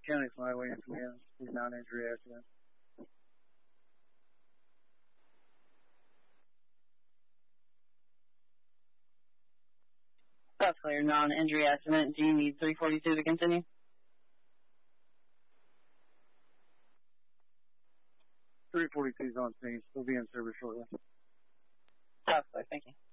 County Flyway in command. He's non-injury accident. That's clear. Non-injury accident. Do you need 342 to continue? .342 is on scene. We'll be in service shortly. That's clear. Thank you.